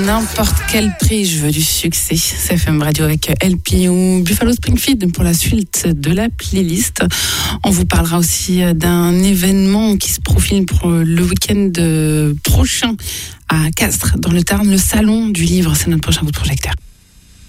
N'importe quel prix, je veux du succès. C'est FM Radio avec LP ou Buffalo Springfield pour la suite de la playlist. On vous parlera aussi d'un événement qui se profile pour le week-end prochain à Castres, dans le Tarn, le Salon du Livre. C'est notre prochain coup de projecteur.